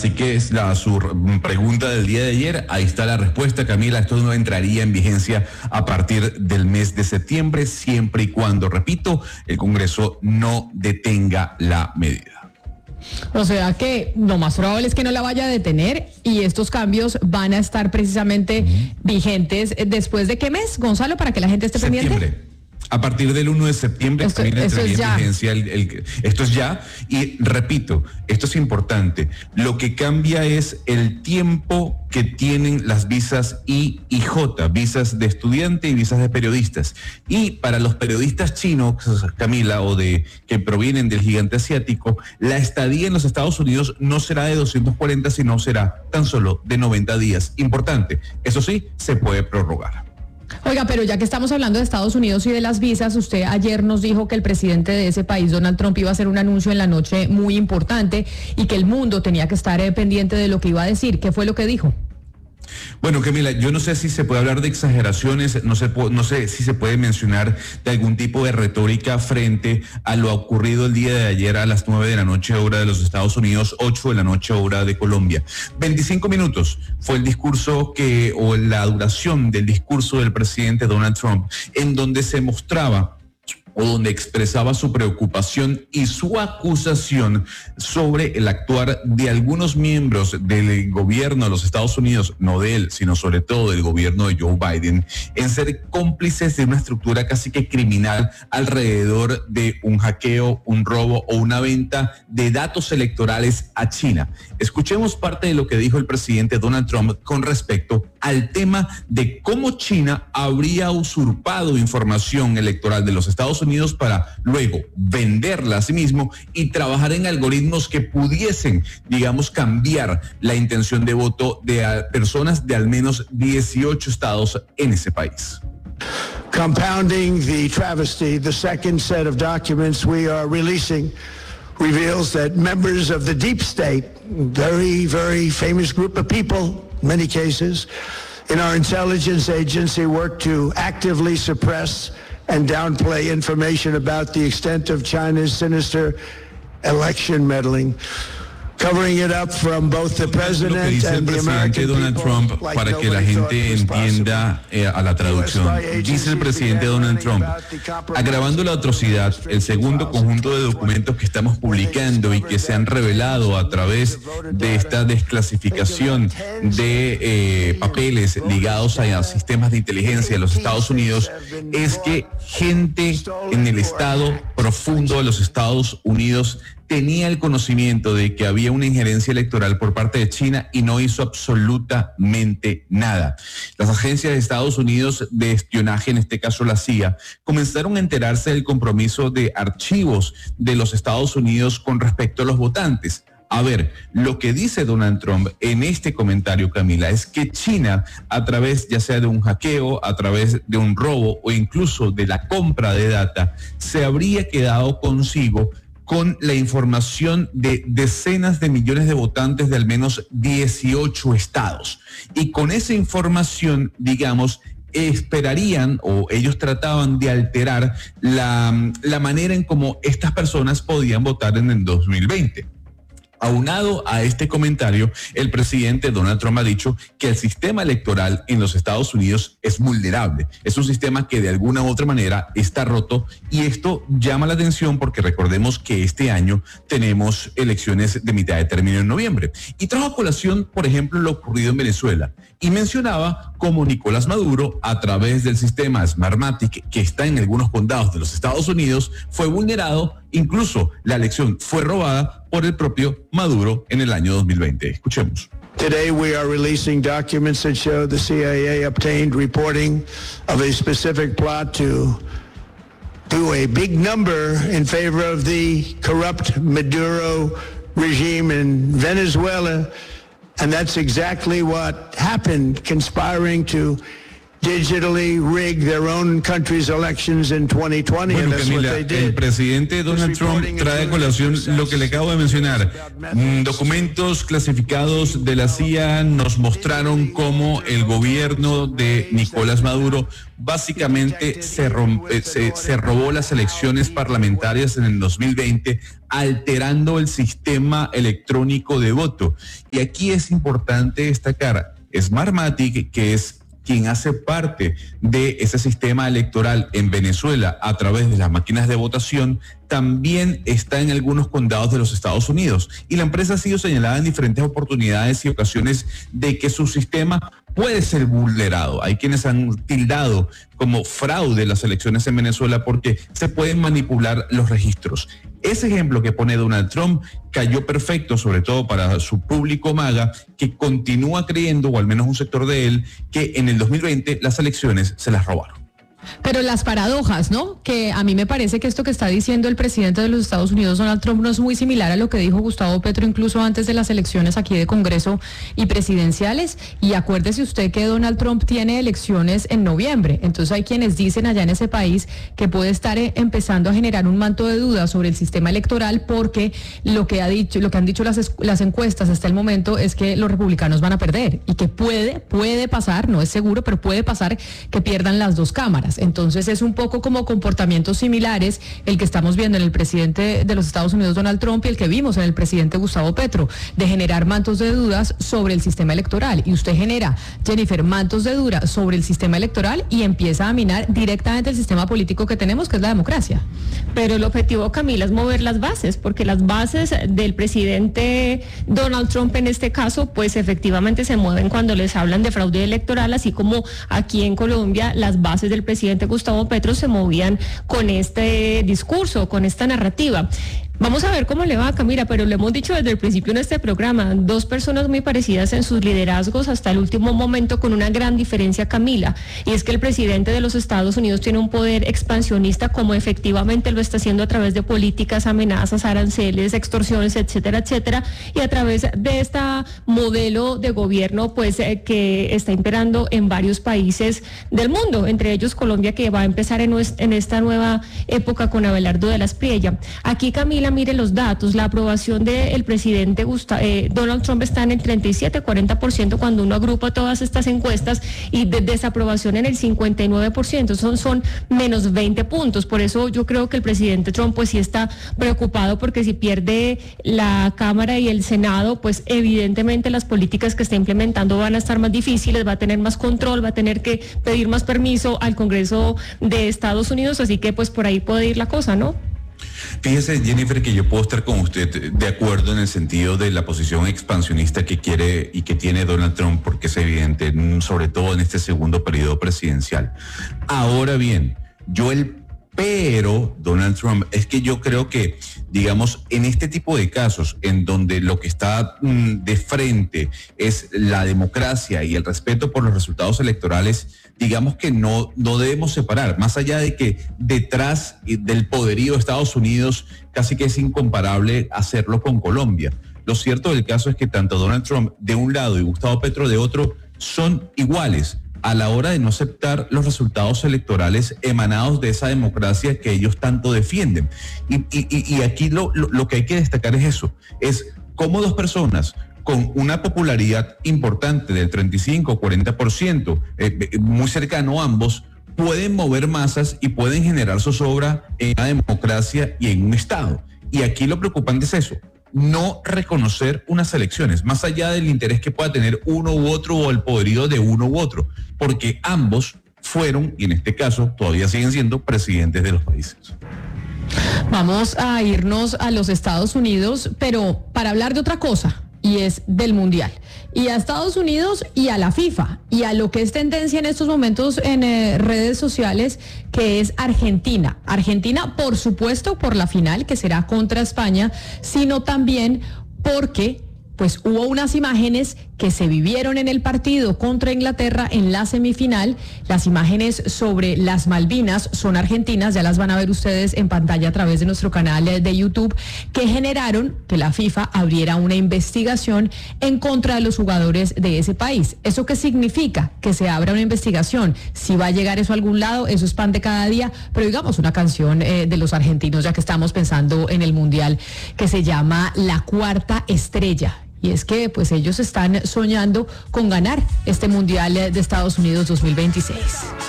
Así que es su pregunta del día de ayer. Ahí está la respuesta, Camila. Esto no entraría en vigencia a partir del mes de septiembre, siempre y cuando, repito, el Congreso no detenga la medida. O sea que lo más probable es que no la vaya a detener y estos cambios van a estar precisamente vigentes después de qué mes, Gonzalo, para que la gente esté pendiente. A partir del 1 de septiembre entraría en vigencia esto es ya, y repito, esto es importante, lo que cambia es el tiempo que tienen las visas I y J, visas de estudiante y visas de periodistas. Y para los periodistas chinos, Camila, que provienen del gigante asiático, la estadía en los Estados Unidos no será de 240, sino será tan solo de 90 días. Importante, eso sí, se puede prorrogar. Oiga, pero ya que estamos hablando de Estados Unidos y de las visas, usted ayer nos dijo que el presidente de ese país, Donald Trump, iba a hacer un anuncio en la noche muy importante y que el mundo tenía que estar pendiente de lo que iba a decir. ¿Qué fue lo que dijo? Bueno, Camila, yo no sé si se puede hablar de exageraciones, no sé si se puede mencionar de algún tipo de retórica frente a lo ocurrido el día de ayer a las 9 de la noche hora de los Estados Unidos, 8 de la noche hora de Colombia. 25 minutos fue el discurso o la duración del discurso del presidente Donald Trump, en donde se mostraba o donde expresaba su preocupación y su acusación sobre el actuar de algunos miembros del gobierno de los Estados Unidos, no de él, sino sobre todo del gobierno de Joe Biden, en ser cómplices de una estructura casi que criminal alrededor de un hackeo, un robo o una venta de datos electorales a China. Escuchemos parte de lo que dijo el presidente Donald Trump con respecto al tema de cómo China habría usurpado información electoral de los Estados Unidos para luego venderla a sí mismo y trabajar en algoritmos que pudiesen, digamos, cambiar la intención de voto de personas de al menos 18 estados en ese país. Compounding the travesty, the second set of documents we are releasing reveals that members of the deep state, very, very famous group of people, in many cases, in our intelligence agency work to actively suppress and downplay information about the extent of China's sinister election meddling, covering it up from both the president and the American people. Donald Trump, para que la gente entienda a la traducción. Dice el presidente Donald Trump, agravando la atrocidad, el segundo conjunto de documentos que estamos publicando y que se han revelado a través de esta desclasificación de papeles ligados a sistemas de inteligencia de los Estados Unidos, es que gente en el estado profundo de los Estados Unidos tenía el conocimiento de que había una injerencia electoral por parte de China y no hizo absolutamente nada. Las agencias de Estados Unidos de espionaje, en este caso la CIA, comenzaron a enterarse del compromiso de archivos de los Estados Unidos con respecto a los votantes. A ver, lo que dice Donald Trump en este comentario, Camila, es que China, a través ya sea de un hackeo, a través de un robo o incluso de la compra de data, se habría quedado consigo con la información de decenas de millones de votantes de al menos 18 estados. Y con esa información, digamos, esperarían o ellos trataban de alterar la manera en cómo estas personas podían votar en el 2020. Aunado a este comentario, el presidente Donald Trump ha dicho que el sistema electoral en los Estados Unidos es vulnerable. Es un sistema que de alguna u otra manera está roto y esto llama la atención porque recordemos que este año tenemos elecciones de mitad de término en noviembre. Y trajo a colación, por ejemplo, lo ocurrido en Venezuela y mencionaba cómo Nicolás Maduro, a través del sistema Smartmatic que está en algunos condados de los Estados Unidos, fue vulnerado. Incluso la elección fue robada por el propio Maduro en el año 2020. Escuchemos. Today we are releasing documents that show the CIA obtained reporting of a specific plot to do a big number in favor of the corrupt Maduro regime in Venezuela. And that's exactly what happened, conspiring to digitally rig their own country's elections in 2020. Bueno, Camila, el presidente Donald Trump trae a colación lo que le acabo de mencionar. Documentos clasificados de la CIA nos mostraron cómo el gobierno de Nicolás Maduro básicamente se robó las elecciones parlamentarias en el 2020, alterando el sistema electrónico de voto. Y aquí es importante destacar, Smartmatic, que es quien hace parte de ese sistema electoral en Venezuela a través de las máquinas de votación, también está en algunos condados de los Estados Unidos. Y la empresa ha sido señalada en diferentes oportunidades y ocasiones de que su sistema puede ser vulnerado. Hay quienes han tildado como fraude las elecciones en Venezuela porque se pueden manipular los registros. Ese ejemplo que pone Donald Trump cayó perfecto, sobre todo para su público MAGA, que continúa creyendo, o al menos un sector de él, que en el 2020 las elecciones se las robaron. Pero las paradojas, ¿no? Que a mí me parece que esto que está diciendo el presidente de los Estados Unidos, Donald Trump, no es muy similar a lo que dijo Gustavo Petro incluso antes de las elecciones aquí de Congreso y presidenciales. Y acuérdese usted que Donald Trump tiene elecciones en noviembre. Entonces hay quienes dicen allá en ese país que puede estar empezando a generar un manto de dudas sobre el sistema electoral, porque lo que han dicho las encuestas hasta el momento es que los republicanos van a perder y que puede pasar, no es seguro, pero puede pasar que pierdan las dos cámaras. Entonces es un poco como comportamientos similares el que estamos viendo en el presidente de los Estados Unidos, Donald Trump, y el que vimos en el presidente Gustavo Petro, de generar mantos de dudas sobre el sistema electoral. Y usted genera, Jennifer, mantos de dudas sobre el sistema electoral y empieza a minar directamente el sistema político que tenemos, que es la democracia. Pero el objetivo, Camila, es mover las bases, porque las bases del presidente Donald Trump en este caso, pues efectivamente se mueven cuando les hablan de fraude electoral, así como aquí en Colombia las bases del presidente Gustavo Petro se movían con este discurso, con esta narrativa. Vamos a ver cómo le va, Camila, pero lo hemos dicho desde el principio en este programa, dos personas muy parecidas en sus liderazgos hasta el último momento, con una gran diferencia, Camila, y es que el presidente de los Estados Unidos tiene un poder expansionista, como efectivamente lo está haciendo a través de políticas, amenazas, aranceles, extorsiones, etcétera, etcétera, y a través de este modelo de gobierno, pues que está imperando en varios países del mundo, entre ellos Colombia, que va a empezar en esta nueva época con Abelardo de la Espriella. Aquí, Camila, mire los datos, la aprobación del presidente Donald Trump está en el 37-40% cuando uno agrupa todas estas encuestas, y de desaprobación en el 59%, son menos 20 puntos. Por eso yo creo que el presidente Trump pues sí está preocupado, porque si pierde la Cámara y el Senado, pues evidentemente las políticas que está implementando van a estar más difíciles, va a tener más control, va a tener que pedir más permiso al Congreso de Estados Unidos, así que pues por ahí puede ir la cosa, ¿no? Fíjese, Jennifer, que yo puedo estar con usted de acuerdo en el sentido de la posición expansionista que quiere y que tiene Donald Trump, porque es evidente, sobre todo en este segundo periodo presidencial. Ahora bien, pero Donald Trump, es que yo creo que, digamos, en este tipo de casos en donde lo que está de frente es la democracia y el respeto por los resultados electorales, digamos que no debemos separar, más allá de que detrás del poderío de Estados Unidos casi que es incomparable hacerlo con Colombia. Lo cierto del caso es que tanto Donald Trump de un lado y Gustavo Petro de otro son iguales a la hora de no aceptar los resultados electorales emanados de esa democracia que ellos tanto defienden. Y aquí lo que hay que destacar es eso, es cómo dos personas con una popularidad importante del 35-40%, muy cercano a ambos, pueden mover masas y pueden generar zozobra en una democracia y en un Estado. Y aquí lo preocupante es eso, no reconocer unas elecciones, más allá del interés que pueda tener uno u otro o el poderío de uno u otro, porque ambos fueron, y en este caso todavía siguen siendo, presidentes de los países. Vamos a irnos a los Estados Unidos, pero para hablar de otra cosa, y es del Mundial, y a Estados Unidos y a la FIFA, y a lo que es tendencia en estos momentos en redes sociales, que es Argentina. Argentina, por supuesto, por la final, que será contra España, sino también porque pues hubo unas imágenes que se vivieron en el partido contra Inglaterra en la semifinal. Las imágenes sobre las Malvinas son argentinas, ya las van a ver ustedes en pantalla a través de nuestro canal de YouTube, que generaron que la FIFA abriera una investigación en contra de los jugadores de ese país. ¿Eso qué significa? Que se abra una investigación. Si va a llegar eso a algún lado, eso es pan de cada día, pero digamos una canción de los argentinos, ya que estamos pensando en el Mundial, que se llama La Cuarta Estrella. Y es que pues ellos están soñando con ganar este Mundial de Estados Unidos 2026.